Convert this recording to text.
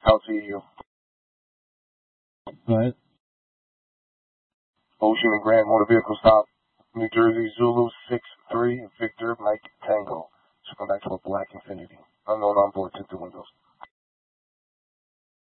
LTU. Go ahead. Ocean and Grand Motor Vehicle Stop. New Jersey, Zulu 6-3, Victor, Mike, Tango. Just come back to a black Infiniti. Unknown on board, tinted windows.